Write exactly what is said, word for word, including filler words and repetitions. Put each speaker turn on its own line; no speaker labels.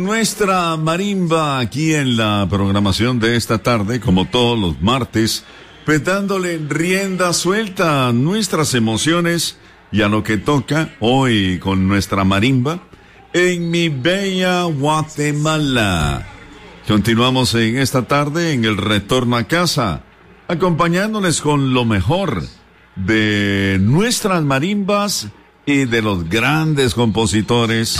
Nuestra marimba aquí en la programación de esta tarde, como todos los martes, pues dándole rienda suelta a nuestras emociones y a lo que toca hoy con nuestra marimba en mi bella Guatemala. Continuamos en esta tarde en el retorno a casa, acompañándoles con lo mejor de nuestras marimbas y de los grandes compositores